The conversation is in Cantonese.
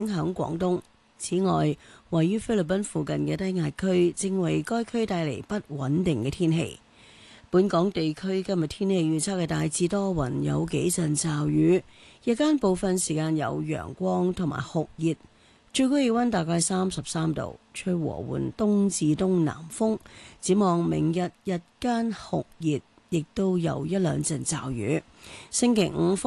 影響廣東。此外，位於菲律賓附近嘅低壓區正為該區帶嚟不穩定嘅天氣。本港地區今日天氣預測係大致多雲，有幾陣驟雨，日間部分時間有陽光同埋酷熱，最高氣溫大概33度，吹和緩東至東南風。展望明日日間酷熱，亦都有一兩陣驟雨。星期五